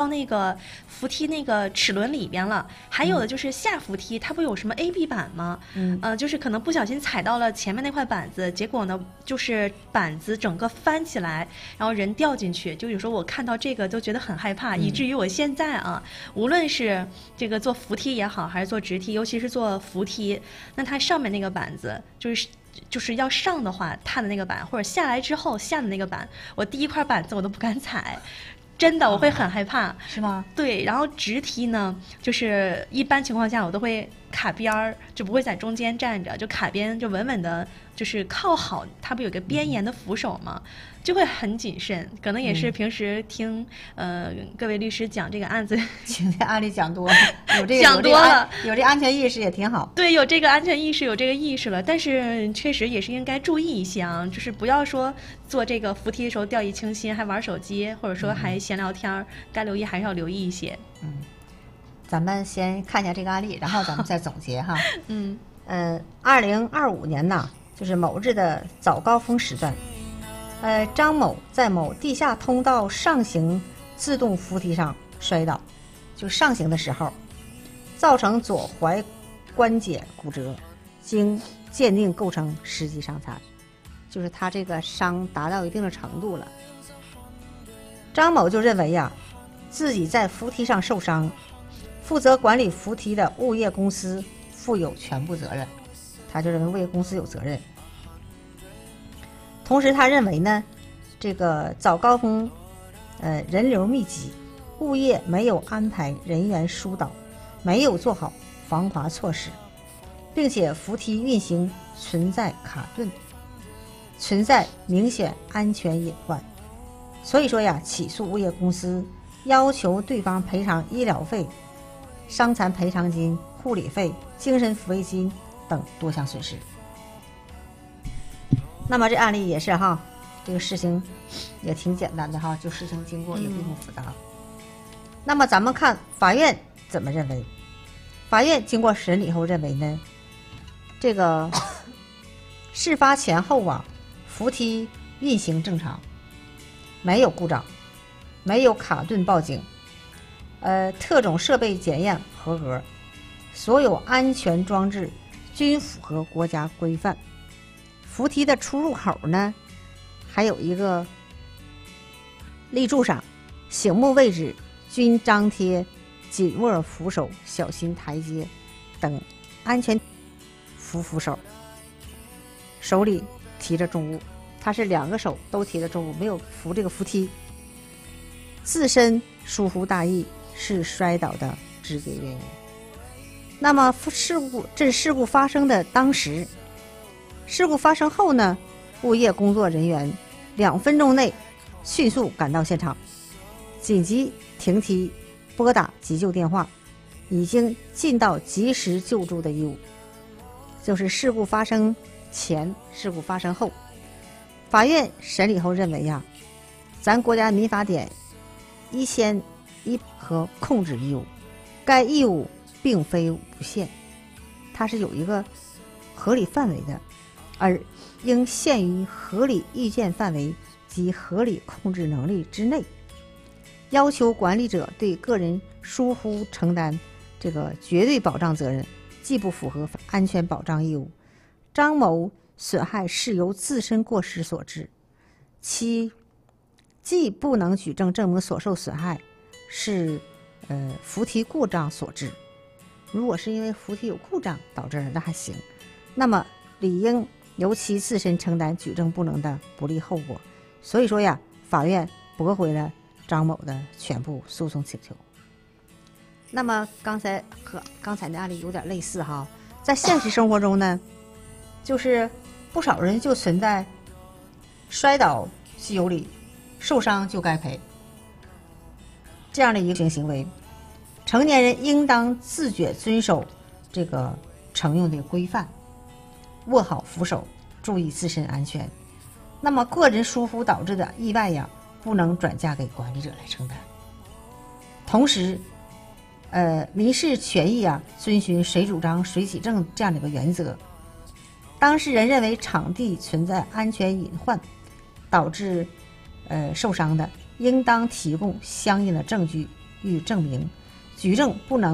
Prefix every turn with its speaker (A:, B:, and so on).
A: 那个扶梯那个齿轮里边了。还有的就是下扶梯，它不有什么 AB 板吗？就是可能不小心踩到了前面那块板子，结果呢就是板子整个翻起来，然后人掉进去。就有时候我看到这个都觉得很害怕，以至于我现在啊，无论是这个坐扶梯也好，还是坐直梯，尤其是坐扶梯，那它上面那个板子就是要上的话，踏的那个板，或者下来之后下的那个板，我第一块板子我都不敢踩。真的，我会很害怕，
B: 是吗？
A: 对，然后直梯呢，就是一般情况下我都会卡边儿，就不会在中间站着，就卡边，就稳稳的，就是靠好，它不有个边沿的扶手吗？就会很谨慎。可能也是平时听各位律师讲这个案子，
B: 请这案例讲多了，有这个
A: 讲多了，
B: 有这安全意识也挺好。
A: 对，有这个安全意识，有这个意识了，但是确实也是应该注意一些啊，就是不要说坐这个扶梯的时候掉以轻心，还玩手机，或者说还闲聊天，该留意还是要留意一些。
B: 咱们先看一下这个案例，然后咱们再总结哈。2025年呐，就是某日的早高峰时段，张某在某地下通道上行自动扶梯上摔倒，就上行的时候，造成左踝关节骨折，经鉴定构成实际伤残，就是他这个伤达到一定的程度了。张某就认为呀，自己在扶梯上受伤，负责管理扶梯的物业公司负有全部责任，他就认为物业公司有责任。同时他认为呢，这个早高峰人流密集，物业没有安排人员疏导，没有做好防滑措施，并且扶梯运行存在卡顿，存在明显安全隐患，所以说呀，起诉物业公司，要求对方赔偿医疗费、伤残赔偿金、护理费、精神抚慰金等多项损失。那么这案例也是哈，这个事情也挺简单的哈，就事情经过也并不复杂。那么咱们看法院怎么认为？法院经过审理后认为呢，这个事发前后啊，扶梯运行正常，没有故障，没有卡顿报警，特种设备检验合格，所有安全装置均符合国家规范。扶梯的出入口呢，还有一个立柱上醒目位置均张贴紧握扶手、小心台阶等安全扶手，手里提着重物，他是2个手都提着重物，没有扶这个扶梯，自身疏忽大意是摔倒的直接原因。那么这是事故发生的当时，事故发生后呢，物业工作人员2分钟内迅速赶到现场，紧急停梯，拨打急救电话，已经尽到及时救助的义务。就是事故发生前，事故发生后。法院审理后认为呀，咱国家民法典1001和控制义务，该义务并非无限，它是有一个合理范围的，而应限于合理预见范围及合理控制能力之内，要求管理者对个人疏忽承担这个绝对保障责任，既不符合安全保障义务。张某损害是由自身过失所致，其既不能举证证明所受损害是扶梯故障所致，如果是因为扶梯有故障导致的那还行，那么理应由其自身承担举证不能的不利后果。所以说呀，法院驳回了张某的全部诉讼请求。那么刚才和刚才的案例有点类似哈，在现实生活中呢，就是不少人就存在摔倒即有理，受伤就该赔这样的一个行为。成年人应当自觉遵守这个乘用的规范，握好扶手，注意自身安全。那么个人疏忽导致的意外呀，不能转嫁给管理者来承担。同时民事权益啊，遵循谁主张谁起证这样的一个原则。当事人认为场地存在安全隐患，导致受伤的，应当提供相应的证据， 予以证明，举证不能